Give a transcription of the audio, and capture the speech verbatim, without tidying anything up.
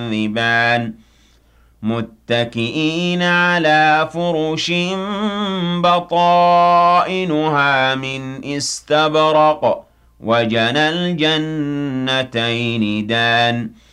تكذبان متكئين على فرش بطائنها من استبرق وجنى الجنتين دان